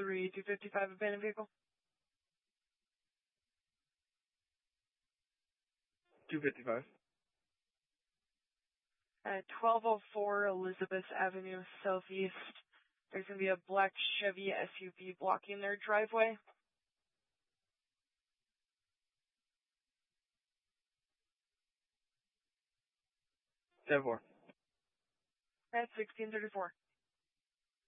255 abandoned vehicle. 255. At 1204 Elizabeth Avenue Southeast, there's going to be a black Chevy SUV blocking their driveway. Ten-4. At 1634.